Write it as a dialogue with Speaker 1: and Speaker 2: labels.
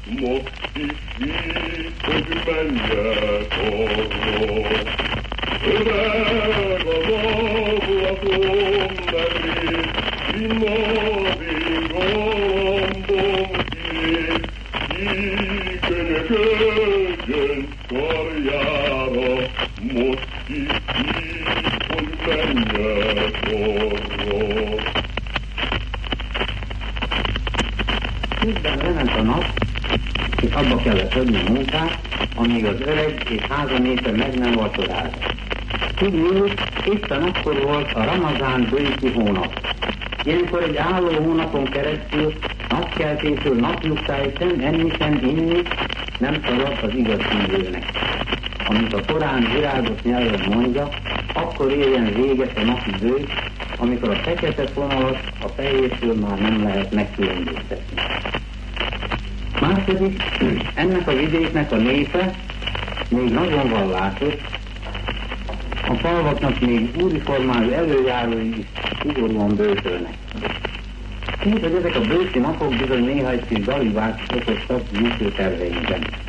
Speaker 1: most is, hogy menjek arra. Öreg az ablakom mellé, immadig galambom két, kikönyöködjön karjára, most is, hogy menjek arra.
Speaker 2: Közben lement a nap, és abba kellett hagyni a munkát, amíg az öreg és házanépe meg nem vacsorált. Tudjuk, éppen akkor volt a Ramazán bőti hónap. Ilyenkor egy álló hónapon keresztül napkeltétől napnyugtáig sem enni, sem inni nem szabad az igaz hívőnek. Amit a Korán virágos nyelven mondja, akkor érjen véget a napi bőt, amikor a fekete fonalat a fejétől már nem lehet megkülönböztetni. Máspedig ennek a vidéknek a népe még nagyon vallásos, a falvaknak még úriformáló előjárói is szigorúan bőtölnek. Úgy, hogy ezek a bőti napok bizony néha egy kis galibát okoztak működterveinkben.